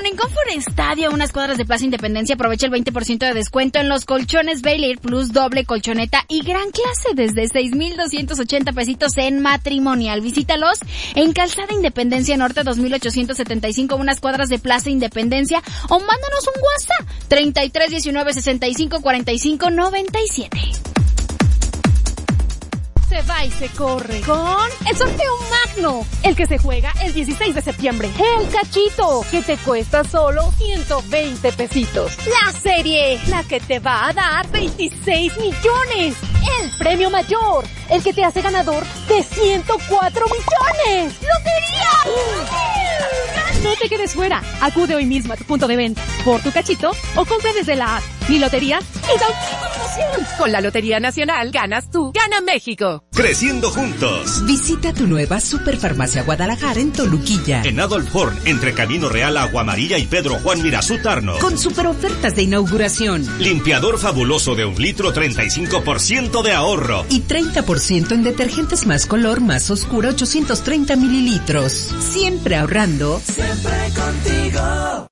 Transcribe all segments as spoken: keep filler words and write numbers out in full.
Bueno, en Comfort Estadio, unas cuadras de Plaza Independencia, aprovecha el veinte por ciento de descuento en los colchones Baylor Plus, doble colchoneta y gran clase desde seis mil doscientos ochenta pesitos en Matrimonial. Visítalos en Calzada Independencia Norte dos mil ochocientos setenta y cinco, unas cuadras de Plaza Independencia, o mándanos un WhatsApp treinta y tres diecinueve sesenta y cinco cuarenta y cinco noventa y siete. Se va y se corre con el sorteo magno, el que se juega el dieciséis de septiembre. El cachito, que te cuesta solo ciento veinte pesitos. La serie, la que te va a dar veintiséis millones. El premio mayor, el que te hace ganador de ciento cuatro millones. ¡Lotería! No te quedes fuera. Acude hoy mismo a tu punto de venta por tu cachito o compra desde la app. Mi lotería es auténtica emoción. Con la Lotería Nacional ganas tú, gana México. Creciendo juntos. Visita tu nueva Superfarmacia Guadalajara en Toluquilla. En Adolf Horn, entre Camino Real, Agua Amarilla y Pedro Juan Mirazú Tarno. Con super ofertas de inauguración. Limpiador fabuloso de un litro, treinta y cinco por ciento de ahorro. Y treinta por ciento en detergentes más color, más oscura, ochocientos treinta mililitros. Siempre ahorrando. Siempre contigo.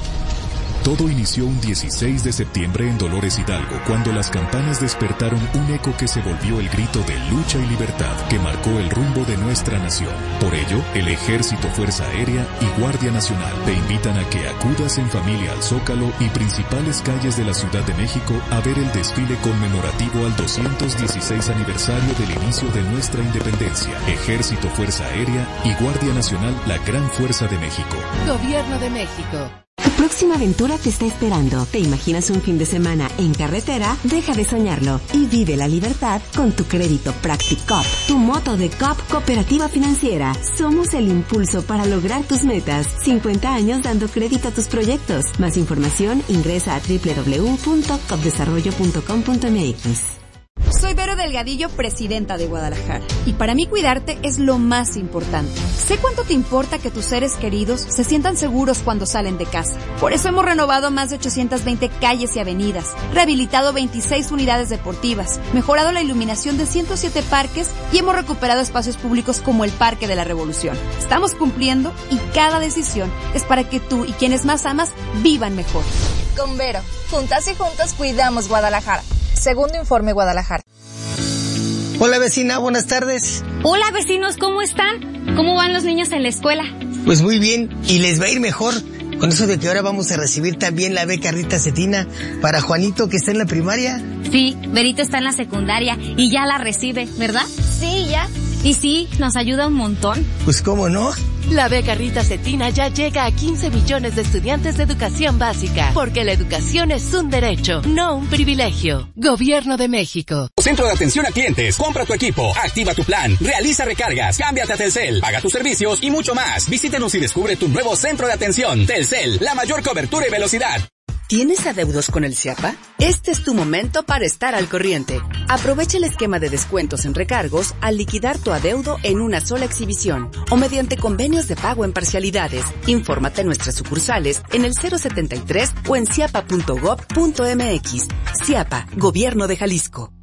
Todo inició un dieciséis de septiembre en Dolores Hidalgo, cuando las campanas despertaron un eco que se volvió el grito de lucha y libertad que marcó el rumbo de nuestra nación. Por ello, el Ejército, Fuerza Aérea y Guardia Nacional te invitan a que acudas en familia al Zócalo y principales calles de la Ciudad de México a ver el desfile conmemorativo al doscientos dieciséis aniversario del inicio de nuestra independencia. Ejército, Fuerza Aérea y Guardia Nacional, la gran fuerza de México. Gobierno de México. Tu próxima aventura te está esperando. ¿Te imaginas un fin de semana en carretera? Deja de soñarlo y vive la libertad con tu crédito Practicop, tu moto de C O P Cooperativa Financiera. Somos el impulso para lograr tus metas. cincuenta años dando crédito a tus proyectos. Más información ingresa a doble u doble u doble u punto copdesarrollo punto com punto m x. Soy Vero Delgadillo, presidenta de Guadalajara. Y para mí cuidarte es lo más importante. Sé cuánto te importa que tus seres queridos se sientan seguros cuando salen de casa. Por eso hemos renovado más de ochocientas veinte calles y avenidas, rehabilitado veintiséis unidades deportivas, mejorado la iluminación de ciento siete parques y hemos recuperado espacios públicos como el Parque de la Revolución. Estamos cumpliendo y cada decisión es para que tú y quienes más amas vivan mejor. Con Vero, juntas y juntos cuidamos Guadalajara. Segundo Informe Guadalajara. Hola vecina, buenas tardes. Hola vecinos, ¿cómo están? ¿Cómo van los niños en la escuela? Pues muy bien, y les va a ir mejor con eso de que ahora vamos a recibir también la beca Rita Cetina para Juanito, que está en la primaria. Sí, Verito está en la secundaria y ya la recibe, ¿verdad? Sí, ya. Y sí, nos ayuda un montón. Pues cómo no. La beca Rita Cetina ya llega a quince millones de estudiantes de educación básica, porque la educación es un derecho, no un privilegio. Gobierno de México. Centro de atención a clientes. Compra tu equipo, activa tu plan, realiza recargas, cámbiate a Telcel, paga tus servicios y mucho más. Visítenos y descubre tu nuevo centro de atención. Telcel, la mayor cobertura y velocidad. ¿Tienes adeudos con el CIAPA? Este es tu momento para estar al corriente. Aprovecha el esquema de descuentos en recargos al liquidar tu adeudo en una sola exhibición o mediante convenios de pago en parcialidades. Infórmate en nuestras sucursales en el cero setenta y tres o en ciapa punto gob punto m x. CIAPA, Gobierno de Jalisco.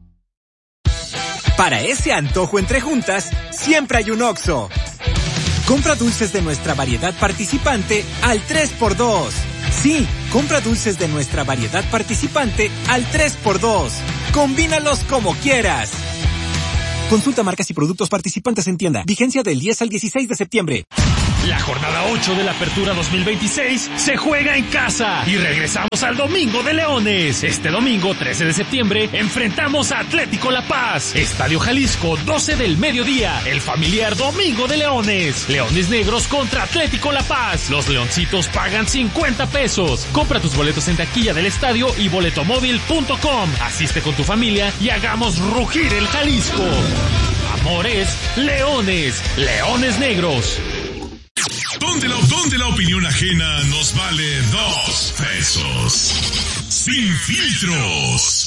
Para ese antojo entre juntas, siempre hay un Oxxo. Compra dulces de nuestra variedad participante al tres por dos. Sí, compra dulces de nuestra variedad participante al tres por dos. Combínalos como quieras. Consulta marcas y productos participantes en tienda. Vigencia del diez al dieciséis de septiembre. La jornada ocho de la Apertura dos mil veintiséis se juega en casa y regresamos al Domingo de Leones. Este domingo trece de septiembre enfrentamos a Atlético La Paz. Estadio Jalisco, doce del mediodía. El familiar Domingo de Leones. Leones Negros contra Atlético La Paz. Los leoncitos pagan cincuenta pesos. Compra tus boletos en taquilla del estadio y boletomóvil punto com. Asiste con tu familia y hagamos rugir el Jalisco. Amores, Leones, Leones Negros. Donde la, donde la opinión ajena nos vale dos pesos. Sin filtros.